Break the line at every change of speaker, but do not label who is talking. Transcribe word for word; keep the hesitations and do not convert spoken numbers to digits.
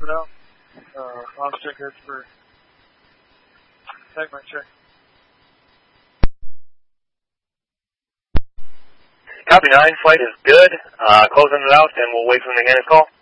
for now. Uh, I'll check it for segment check.
Copy nine, flight is good. Uh, closing it out, and we'll wait for the mechanics call.